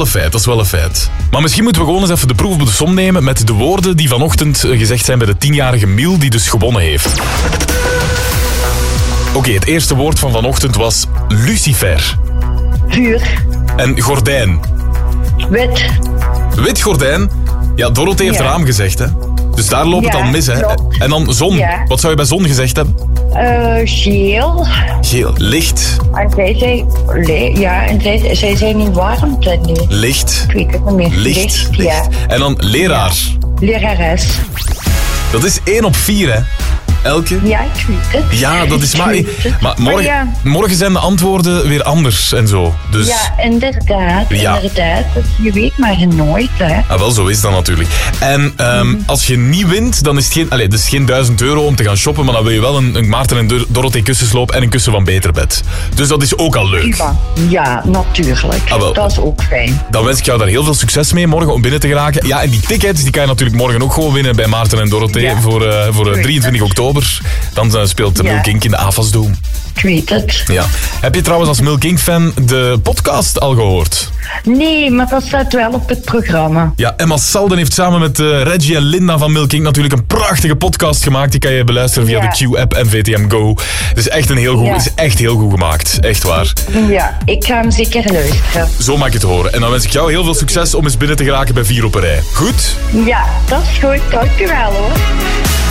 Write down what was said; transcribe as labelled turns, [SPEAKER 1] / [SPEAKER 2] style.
[SPEAKER 1] wel een feit. Maar misschien moeten we gewoon eens even de proef op de som nemen met de woorden die vanochtend gezegd zijn bij de 10-jarige Miel die dus gewonnen heeft. Oké, het eerste woord van vanochtend was Lucifer.
[SPEAKER 2] Vuur.
[SPEAKER 1] En gordijn.
[SPEAKER 2] Wit.
[SPEAKER 1] Wit gordijn. Ja, Dorothee heeft raam gezegd, hè. Dus daar loopt het al mis, hè.
[SPEAKER 2] Klopt.
[SPEAKER 1] En dan zon.
[SPEAKER 2] Ja.
[SPEAKER 1] Wat zou je bij zon gezegd hebben?
[SPEAKER 2] Geel.
[SPEAKER 1] Geel. Licht.
[SPEAKER 2] En zij zei niet warmte, nee.
[SPEAKER 1] Licht.
[SPEAKER 2] Ik weet het niet meer.
[SPEAKER 1] Licht.
[SPEAKER 2] Ja.
[SPEAKER 1] En dan leraar.
[SPEAKER 2] Lerares.
[SPEAKER 1] Dat is 1 op 4, hè. Elke?
[SPEAKER 2] Ja, ik weet het.
[SPEAKER 1] Ja, dat is maar...
[SPEAKER 2] Ik weet het.
[SPEAKER 1] Maar morgen,
[SPEAKER 2] ja.
[SPEAKER 1] morgen zijn de antwoorden weer anders en zo. Dus...
[SPEAKER 2] Ja, inderdaad.
[SPEAKER 1] Ja.
[SPEAKER 2] Inderdaad. Dus je weet maar nooit, hè.
[SPEAKER 1] Ah, wel, zo is dat natuurlijk. En als je niet wint, dan is het geen... Allee, dus geen €1000 om te gaan shoppen, maar dan wil je wel een Maarten en Dorothee kussensloop en een kussen van Beterbed. Dus dat is ook al leuk.
[SPEAKER 2] Ja, natuurlijk.
[SPEAKER 1] Ah, wel.
[SPEAKER 2] Dat is ook fijn.
[SPEAKER 1] Dan wens ik jou daar heel veel succes mee morgen om binnen te geraken. Ja, en die tickets die kan je natuurlijk morgen ook gewoon winnen bij Maarten en Dorothee voor 23 oktober. Dan speelt Milk Inc. in de AFAS Dome.
[SPEAKER 2] Ik weet het.
[SPEAKER 1] Ja. Heb je trouwens als Milk Inc.-fan de podcast al gehoord?
[SPEAKER 2] Nee, maar dat staat wel op het programma.
[SPEAKER 1] Ja, Emma Salden heeft samen met Reggie en Linda van Milk Inc. natuurlijk een prachtige podcast gemaakt. Die kan je beluisteren via de Q-app en VTM Go. Het is echt is echt heel goed gemaakt. Echt waar.
[SPEAKER 2] Ja, ik ga hem zeker luisteren.
[SPEAKER 1] Zo mag ik het horen. En dan wens ik jou heel veel succes om eens binnen te geraken bij 4 op een rij. Goed?
[SPEAKER 2] Ja, dat is goed. Dank u wel, hoor.